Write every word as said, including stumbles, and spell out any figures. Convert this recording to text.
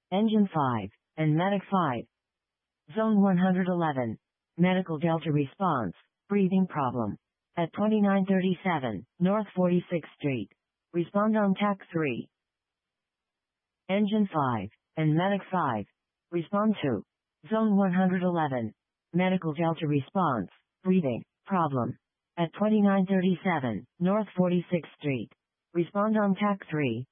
Engine five, and Medic five. Zone one hundred eleven. Medical Delta response, breathing problem. At twenty-nine thirty-seven, North forty-sixth Street. Respond on T A C three. Engine five, and Medic five. Respond to. Zone one hundred eleven. Medical Delta response, breathing problem. At twenty-nine thirty-seven, North forty-sixth Street. Respond on T A C three.